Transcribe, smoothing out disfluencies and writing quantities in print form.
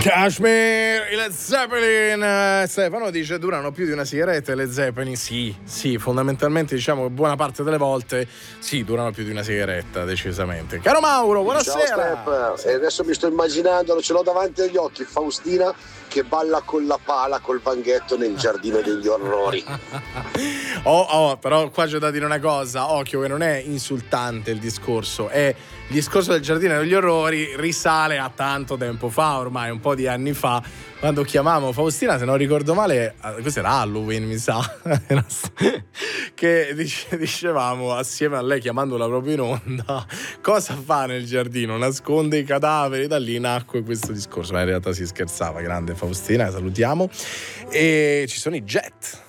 Kashmir, i Led Zeppelin. Stefano dice durano più di una sigaretta i Led Zeppelin. Sì, fondamentalmente diciamo che buona parte delle volte sì, durano più di una sigaretta, decisamente. Caro Mauro, buonasera. Ciao Steph, e adesso mi sto immaginando, ce l'ho davanti agli occhi, Faustina che balla con la pala, col vanghetto nel giardino degli orrori. Però qua c'è da dire una cosa, occhio che non è insultante il discorso, il discorso del giardino degli orrori risale a tanto tempo fa, ormai un po' di anni fa, quando chiamavamo Faustina, se non ricordo male, questo era Halloween mi sa, che dicevamo assieme a lei, chiamandola proprio in onda, cosa fa nel giardino? Nasconde i cadaveri, da lì nacque questo discorso, ma in realtà si scherzava, grande Faustina, salutiamo. E ci sono i Jet.